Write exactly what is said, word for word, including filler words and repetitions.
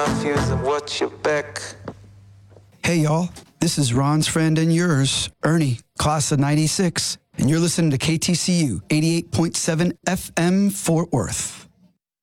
confused and watch your back. Hey, y'all. This is Ron's friend and yours, Ernie, class of ninety-six, and you're listening to K T C U eighty-eight point seven F M Fort Worth.